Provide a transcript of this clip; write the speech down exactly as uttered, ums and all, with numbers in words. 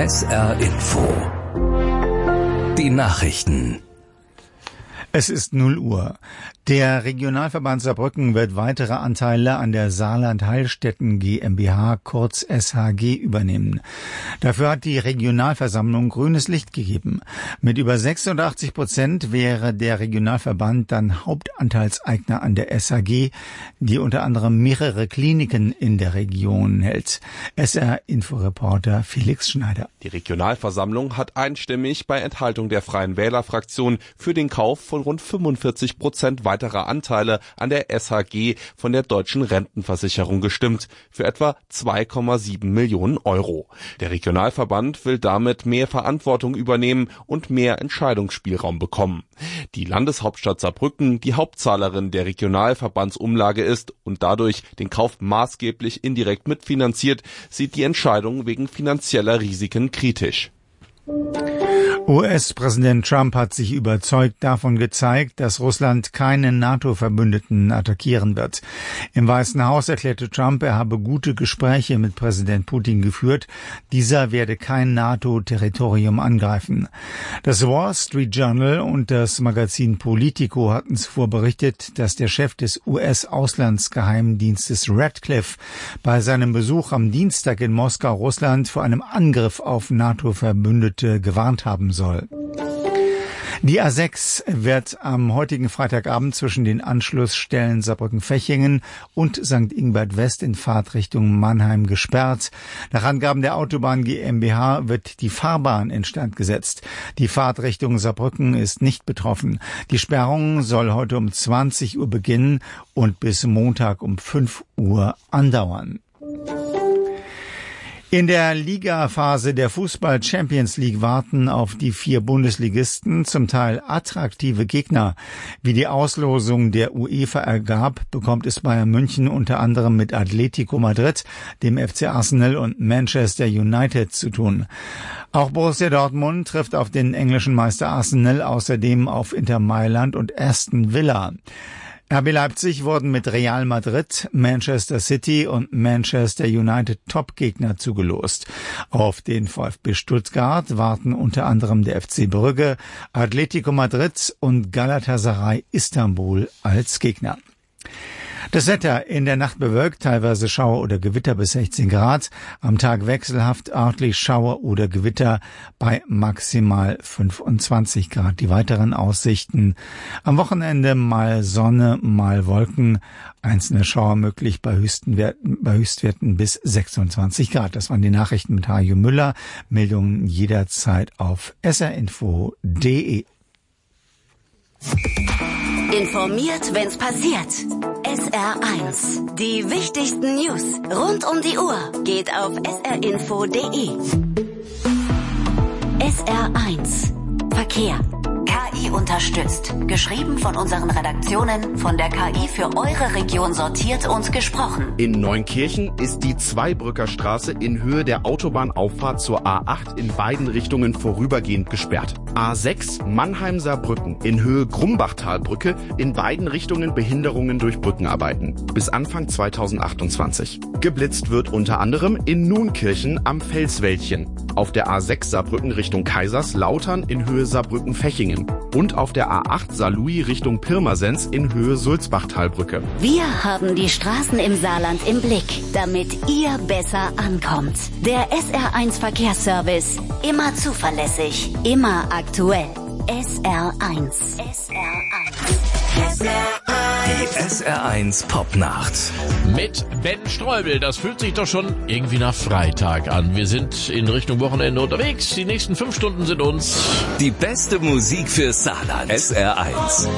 S R Info. Die Nachrichten. Es ist null Uhr. Der Regionalverband Saarbrücken wird weitere Anteile an der Saarland Heilstätten GmbH, kurz S H G, übernehmen. Dafür hat die Regionalversammlung grünes Licht gegeben. Mit über sechsundachtzig Prozent wäre der Regionalverband dann Hauptanteilseigner an der S H G, die unter anderem mehrere Kliniken in der Region hält. S R-Inforeporter Felix Schneider. Die Regionalversammlung hat einstimmig bei Enthaltung der Freien Wählerfraktion für den Kauf von rund fünfundvierzig Prozent weiterer Anteile an der S H G von der Deutschen Rentenversicherung gestimmt, für etwa zwei Komma sieben Millionen Euro. Der Regionalverband will damit mehr Verantwortung übernehmen und mehr Entscheidungsspielraum bekommen. Die Landeshauptstadt Saarbrücken, die Hauptzahlerin der Regionalverbandsumlage ist und dadurch den Kauf maßgeblich indirekt mitfinanziert, sieht die Entscheidung wegen finanzieller Risiken kritisch. U S-Präsident Trump hat sich überzeugt davon gezeigt, dass Russland keine NATO-Verbündeten attackieren wird. Im Weißen Haus erklärte Trump, er habe gute Gespräche mit Präsident Putin geführt. Dieser werde kein NATO-Territorium angreifen. Das Wall Street Journal und das Magazin Politico hatten zuvor berichtet, dass der Chef des U S-Auslandsgeheimdienstes Radcliffe bei seinem Besuch am Dienstag in Moskau Russland vor einem Angriff auf NATO-Verbündete gewarnt haben soll. Die A sechs wird am heutigen Freitagabend zwischen den Anschlussstellen Saarbrücken-Fechingen und Sankt Ingbert West in Fahrtrichtung Mannheim gesperrt. Nach Angaben der Autobahn GmbH wird die Fahrbahn instand gesetzt. Die Fahrtrichtung Saarbrücken ist nicht betroffen. Die Sperrung soll heute um zwanzig Uhr beginnen und bis Montag um fünf Uhr andauern. In der Ligaphase der Fußball-Champions League warten auf die vier Bundesligisten zum Teil attraktive Gegner. Wie die Auslosung der UEFA ergab, bekommt es Bayern München unter anderem mit Atletico Madrid, dem F C Arsenal und Manchester United zu tun. Auch Borussia Dortmund trifft auf den englischen Meister Arsenal, außerdem auf Inter Mailand und Aston Villa. R B Leipzig wurden mit Real Madrid, Manchester City und Manchester United Topgegner zugelost. Auf den VfB Stuttgart warten unter anderem der F C Brügge, Atletico Madrid und Galatasaray Istanbul als Gegner. Das Wetter: in der Nacht bewölkt, teilweise Schauer oder Gewitter bis sechzehn Grad. Am Tag wechselhaft, örtlich Schauer oder Gewitter bei maximal fünfundzwanzig Grad. Die weiteren Aussichten: am Wochenende mal Sonne, mal Wolken. Einzelne Schauer möglich bei Höchstwerten, bei Höchstwerten bis sechsundzwanzig Grad. Das waren die Nachrichten mit Hajo Müller. Meldungen jederzeit auf s r info punkt d e. Informiert, wenn's passiert. S R eins. Die wichtigsten News rund um die Uhr geht auf s r info punkt d e. S R eins. Verkehr. K I unterstützt. Geschrieben von unseren Redaktionen, von der K I für eure Region sortiert und gesprochen. In Neunkirchen ist die Zweibrücker Straße in Höhe der Autobahnauffahrt zur A acht in beiden Richtungen vorübergehend gesperrt. A sechs Mannheim-Saarbrücken in Höhe Grumbachtalbrücke in beiden Richtungen Behinderungen durch Brückenarbeiten. Bis Anfang zweitausendachtundzwanzig. Geblitzt wird unter anderem in Nunkirchen am Felswäldchen. Auf der A sechs Saarbrücken Richtung Kaiserslautern in Höhe Saarbrücken-Fechingen. Und auf der A acht Saarlouis Richtung Pirmasens in Höhe Sulzbachtalbrücke. Wir haben die Straßen im Saarland im Blick, damit ihr besser ankommt. Der S R eins Verkehrsservice. Immer zuverlässig, immer aktuell. S R eins. S R eins. S R eins. Die S R eins Popnacht. Mit Ben Streubel. Das fühlt sich doch schon irgendwie nach Freitag an. Wir sind in Richtung Wochenende unterwegs. Die nächsten fünf Stunden sind uns. Die beste Musik für Saarland. S R eins.